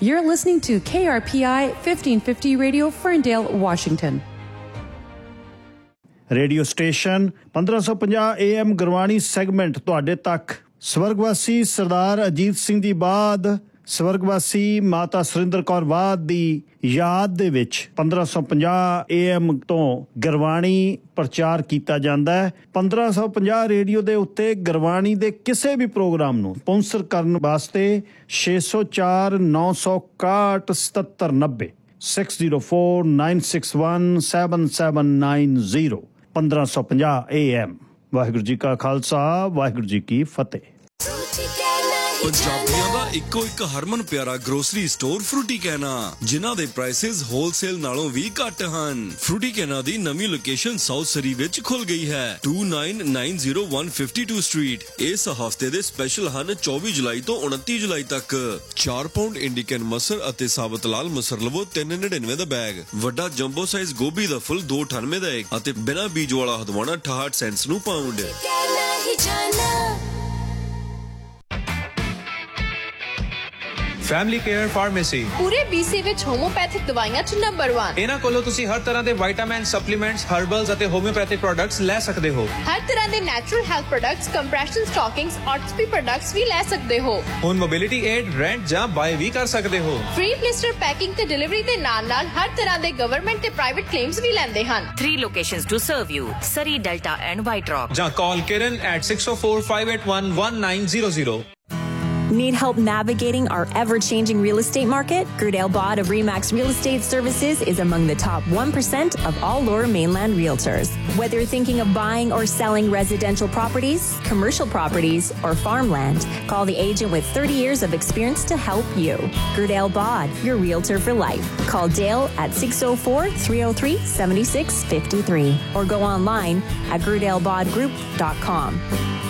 You're listening to KRPI 1550 Radio, Ferndale, Washington. Radio station 1550 AM Gurbani segment ਤੁਹਾਡੇ ਤੱਕ। ਸਵਰਗਵਾਸੀ ਸਰਦਾਰ ਅਜੀਤ ਸਿੰਘ ਦੀ ਬਾਦ ਸਵਰਗਵਾਸੀ ਮਾਤਾ ਸੁਰਿੰਦਰ ਕੌਰ ਬਾਦ ਦੀ ਯਾਦ ਦੇ ਵਿੱਚ 1550 AM ਤੋਂ ਗੁਰਬਾਣੀ ਪ੍ਰਚਾਰ ਕੀਤਾ ਜਾਂਦਾ ਹੈ। 1550 ਰੇਡੀਓ ਦੇ ਉੱਤੇ ਗੁਰਬਾਣੀ ਦੇ ਕਿਸੇ ਵੀ ਪ੍ਰੋਗਰਾਮ ਨੂੰ ਸਪਾਂਸਰ ਕਰਨ ਵਾਸਤੇ 604 961 7790 6049617790 1550 AM। ਵਾਹਿਗੁਰੂ ਜੀ ਕਾ ਖਾਲਸਾ, ਵਾਹਿਗੁਰੂ ਜੀ ਕੀ ਫਤਿਹ। ਪੰਜਾਬੀਆਂ ਦਾ ਇੱਕੋ ਇੱਕ ਹਰਮਨ ਪਿਆਰਾ ਗਰੋਸਰੀ ਸਟੋਰ ਫਰੂਟੀ ਕੈਨਾ, ਜਿਨ੍ਹਾਂ ਦੇ ਪ੍ਰਾਈਸਿਸ ਹੋਲਸੇਲ ਨਾਲੋਂ ਵੀ ਘੱਟ ਹਨ। ਫਰੂਟੀ ਕੈਨਾ ਦੀ ਨਵੀਂ ਲੋਕੇਸ਼ਨ ਸਾਊਥ ਸਰੀ ਵਿੱਚ ਖੁੱਲ ਗਈ ਹੈ, 2990 ਸਟਰੀਟ। ਇਸ ਹਫਤੇ ਦੇ ਸਪੈਸ਼ਲ ਹਨ 24 ਜੁਲਾਈ ਤੋਂ 29 ਜੁਲਾਈ ਤੱਕ। 4 ਪਾਉਂਡ ਇੰਡੀਕਨ ਮਸਰ ਅਤੇ ਸਾਬਤ ਲਾਲ ਮਸਰ ਲਵੋ 399 ਦਾ ਬੈਗ। ਵੱਡਾ ਜੰਬੋ ਸਾਈਜ਼ ਗੋਭੀ ਦਾ ਫੁੱਲ 298 ਦਾ ਇੱਕ ਅਤੇ ਬਿਨਾਂ ਬੀਜ ਵਾਲਾ ਹਦਵਾਣਾ 68 ਸੈਂਟਸ ਨੂੰ ਪਾਉਂਡ। ਫੈਮਿਲੀ ਕੇਅਰ ਫਾਰਮੇਸੀ ਪੂਰੇ BC ਵਿੱਚ ਹੋਮੋਪੈਥਿਕ ਦਵਾਈਆਂ 'ਚ ਨੰਬਰ 1। ਇਹਨਾਂ ਕੋਲੋਂ ਤੁਸੀਂ ਹਰ ਤਰ੍ਹਾਂ ਦੇ ਵਿਟਾਮਿਨ, ਸਪਲੀਮੈਂਟਸ, ਹਰਬਲਸ ਅਤੇ ਹੋਮਿਓਪੈਥਿਕ ਪ੍ਰੋਡਕਟਸ ਲੈ ਸਕਦੇ ਹੋ। ਹਰ ਤਰ੍ਹਾਂ ਦੇ natural health products, compression ਸਟਾਕਿੰਗਸ, ਆਰਥੋਪੀ products ਵੀ ਲੈ ਸਕਦੇ ਹੋ। ਹੁਣ ਮੋਬਿਲਿਟੀ ਏਡ, ਰੈਂਟ ਜਾਂ ਬਾਏ ਵੀ ਕਰ ਸਕਦੇ ਹੋ। ਫ੍ਰੀ ਪਲਿਸਟਰ ਪੈਕਿੰਗ ਤੇ ਡਿਲੀਵਰੀ ਦੇ ਨਾਲ-ਨਾਲ ਹਰ ਤਰ੍ਹਾਂ ਦੇ ਗਵਰਨਮੈਂਟ ਤੇ ਪ੍ਰਾਈਵੇਟ ਕਲੇਮਸ ਵੀ ਲੈਂਦੇ ਹਨ। 3 locations to serve you: Surrey, Delta and White Rock. ਜਾਂ call Kiran at 604-581-1900. Need help navigating our ever-changing real estate market? Gerdale Bod of Remax Real Estate Services is among the top 1% of all Lower Mainland realtors. Whether you're thinking of buying or selling residential properties, commercial properties, or farmland, call the agent with 30 years of experience to help you. Gerdale Bod, your realtor for life. Call Dale at 604-303-7653 or go online at gerdalebodgroup.com.